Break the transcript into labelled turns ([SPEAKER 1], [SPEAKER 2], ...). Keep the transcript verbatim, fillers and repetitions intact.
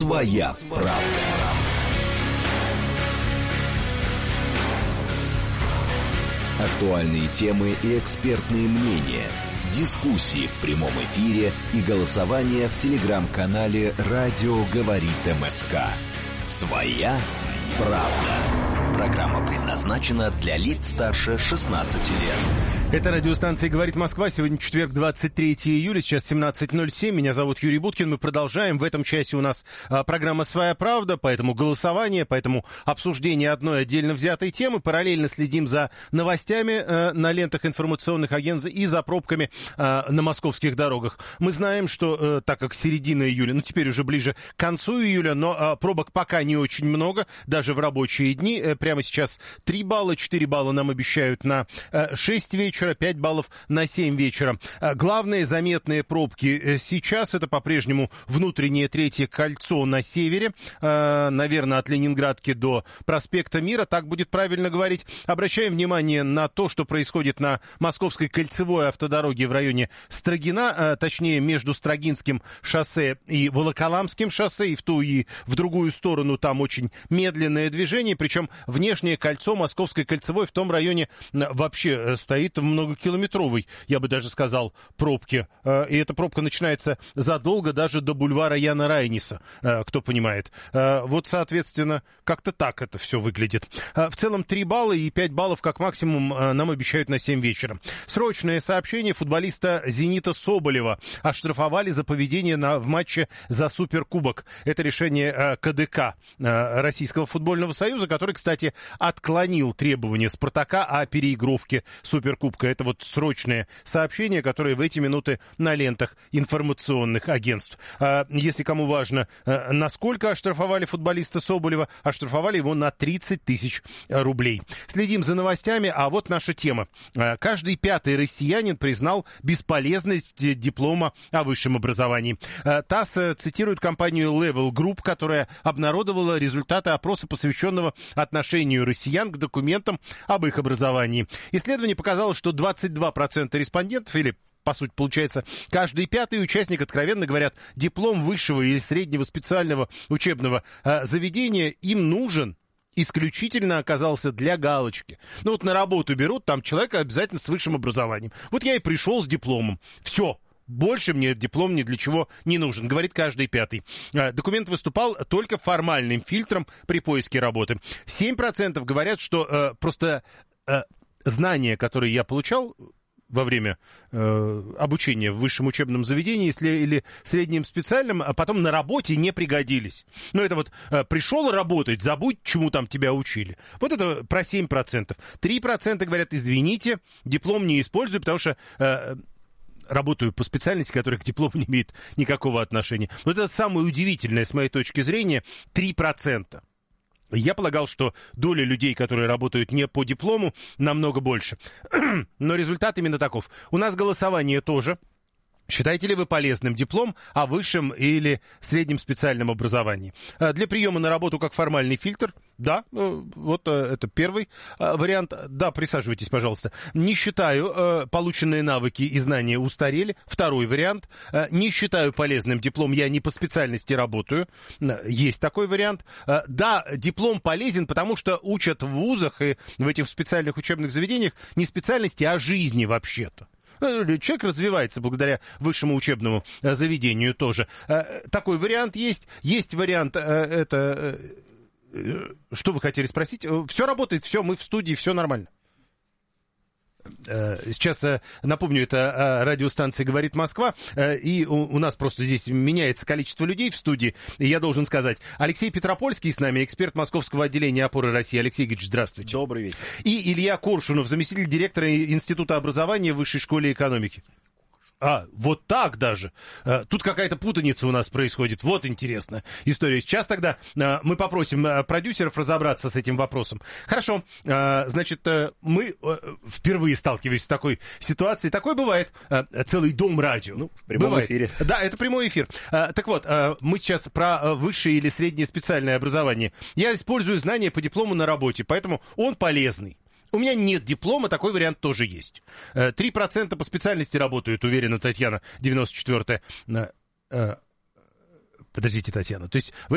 [SPEAKER 1] Своя правда. Актуальные темы и экспертные мнения. Дискуссии в прямом эфире и голосование в телеграм-канале «Радио говорит МСК». «Своя правда». Программа предназначена для лиц старше шестнадцати лет.
[SPEAKER 2] Это радиостанция «Говорит Москва». Сегодня четверг, двадцать третьего июля, сейчас семнадцать ноль семь. Меня зовут Юрий Буткин. Мы продолжаем. В этом часе у нас а, программа «Своя правда», поэтому голосование, поэтому обсуждение одной отдельно взятой темы. Параллельно следим за новостями а, на лентах информационных агентств и за пробками а, на московских дорогах. Мы знаем, что а, так как середина июля, ну теперь уже ближе к концу июля, но а, пробок пока не очень много, даже в рабочие дни. А, прямо сейчас три балла, четыре балла нам обещают на а, шесть вечера. пять баллов на семь вечера. Главные заметные пробки сейчас — это по-прежнему внутреннее третье кольцо на севере, наверное, от Ленинградки до проспекта Мира, так будет правильно говорить. Обращаем внимание на то, что происходит на Московской кольцевой автодороге в районе Строгина, точнее, между Строгинским шоссе и Волоколамским шоссе, и в ту, и в другую сторону там очень медленное движение, причем внешнее кольцо Московской кольцевой в том районе вообще стоит в многокилометровой, я бы даже сказал, пробке. И эта пробка начинается задолго даже до бульвара Яна Райниса, кто понимает. Вот, соответственно, как-то так это все выглядит. В целом три балла и пять баллов как максимум нам обещают на семь вечера. Срочное сообщение: футболиста «Зенита» Соболева оштрафовали за поведение на, в матче за Суперкубок. Это решение КДК, Российского футбольного союза, который, кстати, отклонил требования «Спартака» о переигровке Суперкубка. Это вот срочное сообщение, которое в эти минуты на лентах информационных агентств. Если кому важно, насколько оштрафовали футболиста Соболева, оштрафовали его на тридцать тысяч рублей. Следим за новостями, а вот наша тема. Каждый пятый россиянин признал бесполезность диплома о высшем образовании. ТАСС цитирует компанию Level Group, которая обнародовала результаты опроса, посвященного отношению россиян к документам об их образовании. Исследование показало, что двадцать два процента респондентов, или, по сути, получается, каждый пятый участник, откровенно говорят, диплом высшего или среднего специального учебного э, заведения им нужен исключительно оказался для галочки. Ну вот на работу берут, там человека обязательно с высшим образованием. Вот я и пришел с дипломом. Все. Больше мне диплом ни для чего не нужен, говорит каждый пятый. Документ выступал только формальным фильтром при поиске работы. семь процентов говорят, что э, просто э, знания, которые я получал во время э, обучения в высшем учебном заведении, если, или среднем специальном, а потом на работе не пригодились. Ну, это вот э, пришел работать, забудь, чему там тебя учили. Вот это про семь процентов. три процента говорят: извините, диплом не использую, потому что... Э, работаю по специальности, которая к диплому не имеет никакого отношения. Вот это самое удивительное, с моей точки зрения, три процента. Я полагал, что доля людей, которые работают не по диплому, намного больше. Но результат именно таков. У нас голосование тоже. Считаете ли вы полезным диплом о высшем или среднем специальном образовании? Для приема на работу как формальный фильтр? Да, вот это первый вариант. Да, присаживайтесь, пожалуйста. Не считаю, полученные навыки и знания устарели. Второй вариант. Не считаю полезным диплом, я не по специальности работаю. Есть такой вариант. Да, диплом полезен, потому что учат в вузах и в этих специальных учебных заведениях не специальности, а жизни вообще-то. Человек развивается благодаря высшему учебному заведению тоже. Такой вариант есть. Есть вариант, это... Что вы хотели спросить? Все работает, все, мы в студии, все нормально. Сейчас напомню, это радиостанция «Говорит Москва», и у нас просто здесь меняется количество людей в студии, и я должен сказать, Алексей Петропольский с нами, эксперт Московского отделения «Опоры России». Алексей Игоревич, здравствуйте.
[SPEAKER 3] Добрый вечер.
[SPEAKER 2] И Илья Коршунов, заместитель директора Института образования в Высшей школе экономики. А, вот так даже. Тут какая-то путаница у нас происходит. Вот интересная история. Сейчас тогда мы попросим продюсеров разобраться с этим вопросом. Хорошо. Значит, мы впервые сталкиваемся с такой ситуацией. Такое бывает. Целый дом радио.
[SPEAKER 3] Ну, в прямом
[SPEAKER 2] бывает.
[SPEAKER 3] эфире.
[SPEAKER 2] Да, это прямой эфир. Так вот, мы сейчас про высшее или среднее специальное образование. Я использую знания по диплому на работе, поэтому он полезный. У меня нет диплома, такой вариант тоже есть. Три процента по специальности работают, уверена Татьяна, девяносто четвёртая. Подождите, Татьяна, то есть вы